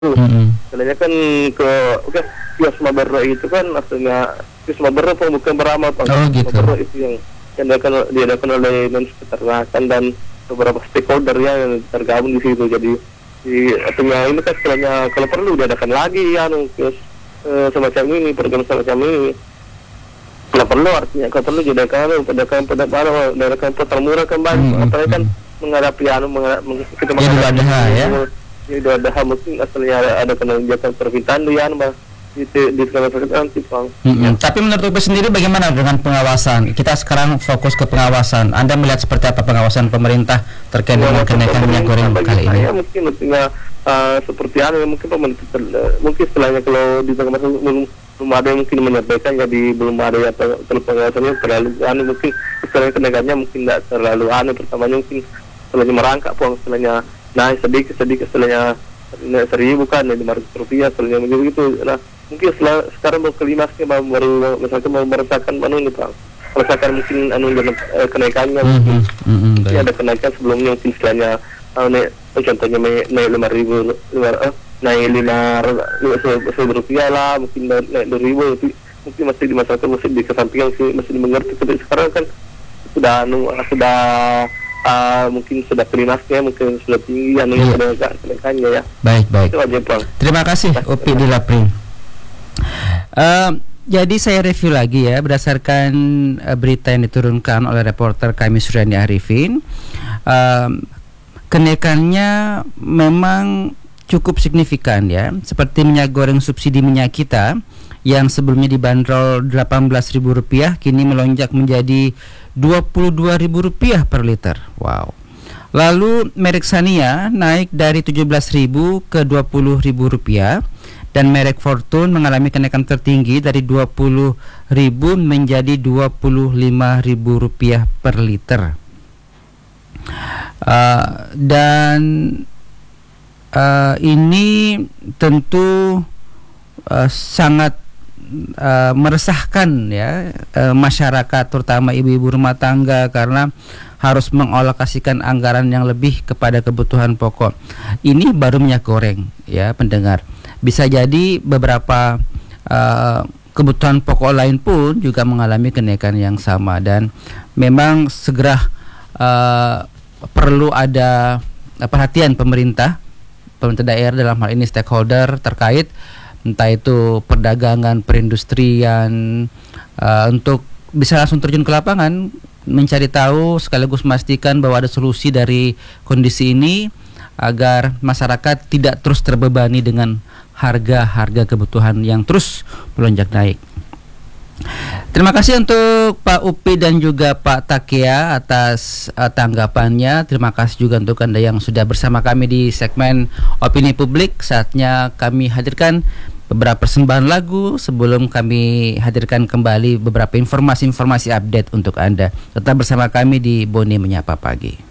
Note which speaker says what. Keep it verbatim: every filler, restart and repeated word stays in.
Speaker 1: Mm-mm.
Speaker 2: Sebenarnya kan ke oke kios Mabaro itu kan aslinya kios Mabaro bukan beramal Pak.
Speaker 1: Oh gitu.
Speaker 2: Mabaro itu yang yang diadakan, diadakan oleh Dinas Peternakan dan beberapa stakeholder yang tergabung di situ. Jadi di artinya ini kan sebenarnya kalau perlu diadakan lagi ya kios eh, semacam ini, program semacam ini. Kalau perlu artinya kalau perlu diadakan pedagang pedagang pedagang termurah kembali.
Speaker 1: Mm-mm.
Speaker 2: Apalagi kan menghadapi anu menghadapi kita
Speaker 1: Idul Adha ya.
Speaker 2: Idul Adha mungkin asalnya ada, ada kenaikan permintaan di anu Mas di di sekolah nanti Bang.
Speaker 1: Mm-mm. Tapi menurut Upi sendiri bagaimana dengan pengawasan? Kita sekarang fokus ke pengawasan. Anda melihat seperti apa pengawasan pemerintah terkait dengan kenaikan minyak goreng kali ini?
Speaker 2: Ya mungkin mestinya uh, seperti anu ya, mungkin pemerintah uh, mungkin setelahnya kalau di tengah masa belum belum ada yang mungkin menyampaikan jadi belum ada ya kalau pengawasannya terlalu anu mungkin setelahnya kenaikannya mungkin tidak terlalu anu pertamanya mungkin setelahnya merangkak Bang, setelahnya naik sedikit sedikit setelahnya seribu kan lima ratus rupiah setelahnya begitu. Nah mungkin setelah sekarang mau kelinasnya baru misalkan mau merasakan anu ini Pak, merasakan mungkin anu eh, kenaikannya mungkin
Speaker 1: mm-hmm.
Speaker 2: ya, ada kenaikan sebelumnya mungkin setelahnya uh, naik, contohnya naik lima ribu lima eh, naik lima seribu rupiah lah mungkin naik dua ribu tapi mungkin masih di masyarakat masih di kesampingan sih masih dimengerti. Tapi sekarang kan sudah anu sudah uh, mungkin sudah kelinasnya mungkin sudah tinggi anu yang ada kenaikannya ya.
Speaker 1: Baik baik.
Speaker 2: Itu aja Bang.
Speaker 1: Terima kasih Upi di Laprim. Uh, jadi saya review lagi ya berdasarkan uh, berita yang diturunkan oleh reporter kami Suryani Arifin. Uh, kenaikannya memang cukup signifikan ya. Seperti minyak goreng subsidi minyak kita yang sebelumnya dibanderol delapan belas ribu rupiah kini melonjak menjadi dua puluh dua ribu rupiah per liter. Wow. Lalu merek Xania naik dari tujuh belas ribu ke dua puluh ribu rupiah. Dan merek Fortune mengalami kenaikan tertinggi dari dua puluh ribu menjadi dua puluh lima ribu rupiah per liter. Uh, dan uh, ini tentu uh, sangat uh, meresahkan ya uh, masyarakat terutama ibu-ibu rumah tangga karena harus mengalokasikan anggaran yang lebih kepada kebutuhan pokok. Ini baru minyak goreng ya pendengar. Bisa jadi beberapa uh, kebutuhan pokok lain pun juga mengalami kenaikan yang sama dan memang segera uh, perlu ada perhatian pemerintah, pemerintah daerah dalam hal ini stakeholder terkait entah itu perdagangan, perindustrian uh, untuk bisa langsung terjun ke lapangan mencari tahu sekaligus memastikan bahwa ada solusi dari kondisi ini agar masyarakat tidak terus terbebani dengan harga-harga kebutuhan yang terus melonjak naik. Terima kasih untuk Pak Upi dan juga Pak Takia atas uh, tanggapannya. Terima kasih juga untuk Anda yang sudah bersama kami di segmen Opini Publik. Saatnya kami hadirkan beberapa persembahan lagu sebelum kami hadirkan kembali beberapa informasi-informasi update untuk Anda. Tetap bersama kami di Boni Menyapa Pagi.